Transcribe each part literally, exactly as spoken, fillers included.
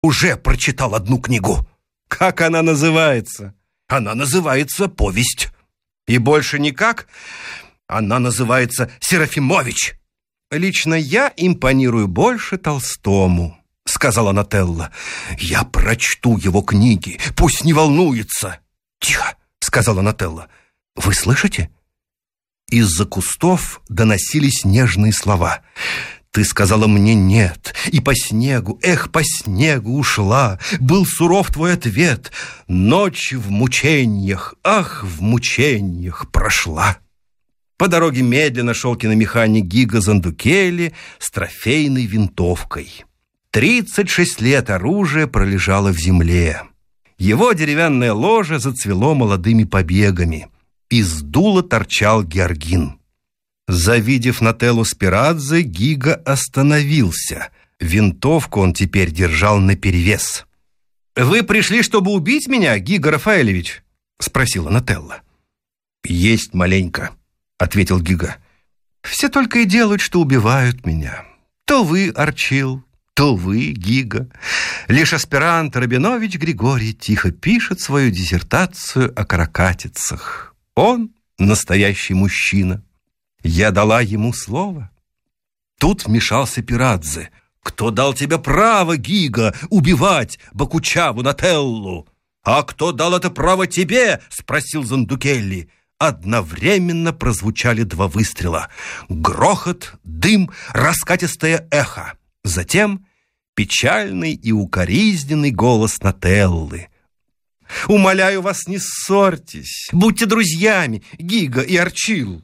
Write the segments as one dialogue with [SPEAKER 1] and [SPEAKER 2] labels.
[SPEAKER 1] уже прочитал одну книгу.
[SPEAKER 2] Как она называется?
[SPEAKER 1] Она называется «Повесть».
[SPEAKER 2] И больше никак?
[SPEAKER 1] Она называется «Серафимович».
[SPEAKER 2] Лично я импонирую больше Толстому, сказала Нателла.
[SPEAKER 1] Я прочту его книги, пусть не волнуется.
[SPEAKER 2] Тихо, сказала Нателла.
[SPEAKER 1] Вы слышите?
[SPEAKER 2] Из-за кустов доносились нежные слова. Ты сказала мне нет, и по снегу, эх, по снегу ушла. Был суров твой ответ. Ночь в мучениях, ах, в мучениях прошла. По дороге медленно шел киномеханик Гиго Зандукелли с трофейной винтовкой. Тридцать шесть лет оружие пролежало в земле. Его деревянное ложе зацвело молодыми побегами. Из дула торчал георгин. Завидев Нателлу Спирадзе, Гиго остановился. Винтовку он теперь держал наперевес. «Вы пришли, чтобы убить меня, Гиго Рафаэлевич?» — спросила Нателла. «Есть маленько», — ответил Гиго. «Все только и делают, что убивают меня. То вы, Арчил, то вы, Гиго. Лишь аспирант Рабинович Григорий тихо пишет свою диссертацию о каракатицах. Он настоящий мужчина. Я дала ему слово». Тут вмешался Пирадзе. «Кто дал тебе право, Гиго, убивать Бокучаву Нателлу?» «А кто дал это право тебе?» — спросил Зандукелли. Одновременно прозвучали два выстрела. Грохот, дым, раскатистое эхо. Затем печальный и укоризненный голос Нателлы. «Умоляю вас, не ссорьтесь. Будьте друзьями, Гиго и Арчил».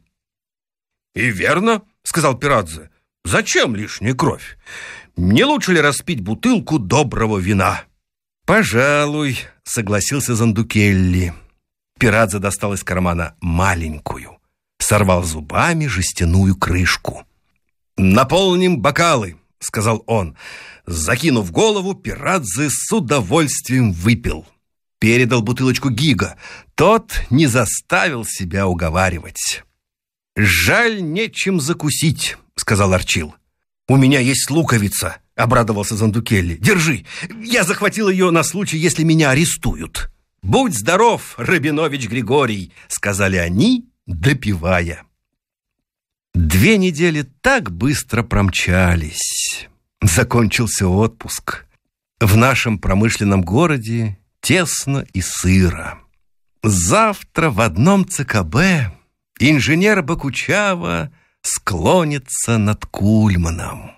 [SPEAKER 2] «И верно, — сказал Пирадзе, — зачем лишняя кровь? Не лучше ли распить бутылку доброго вина?» «Пожалуй, — согласился Зандукелли». Пирадзе достал из кармана маленькую, сорвал зубами жестяную крышку. «Наполним бокалы, — сказал он. Закинув голову, Пирадзе с удовольствием выпил. Передал бутылочку Гиго. Тот не заставил себя уговаривать. «Жаль, нечем закусить», — сказал Арчил. «У меня есть луковица», — обрадовался Зандукелли. «Держи, я захватил ее на случай, если меня арестуют». «Будь здоров, Рабинович Григорий», — сказали они, допивая. Две недели так быстро промчались. Закончился отпуск. В нашем промышленном городе тесно и сыро. Завтра в одном ЦКБ инженер Бокучава склонится над Кульманом.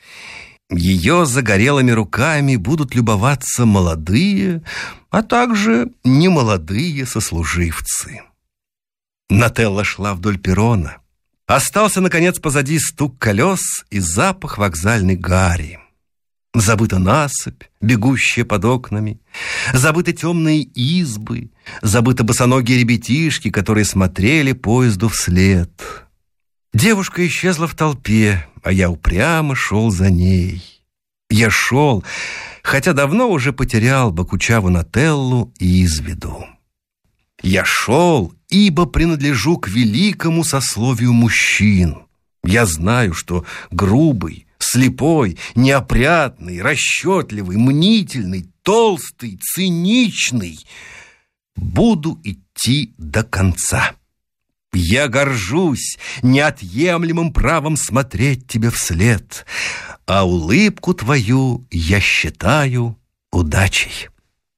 [SPEAKER 2] Ее загорелыми руками будут любоваться молодые, а также немолодые сослуживцы. Нателла шла вдоль перрона. Остался, наконец, позади стук колес и запах вокзальной гари. Забыта насыпь, бегущая под окнами, забыты темные избы, забыты босоногие ребятишки, которые смотрели поезду вслед. Девушка исчезла в толпе, а я упрямо шел за ней. Я шел, хотя давно уже потерял Бокучаву Нателлу из виду. Я шел, ибо принадлежу к великому сословию мужчин. Я знаю, что грубый, слепой, неопрятный, расчетливый, мнительный, толстый, циничный буду идти до конца. Я горжусь неотъемлемым правом смотреть тебе вслед, а улыбку твою я считаю удачей.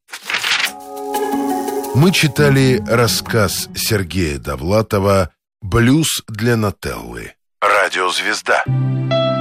[SPEAKER 3] Мы читали рассказ Сергея Довлатова «Блюз для Нателлы». Радиозвезда.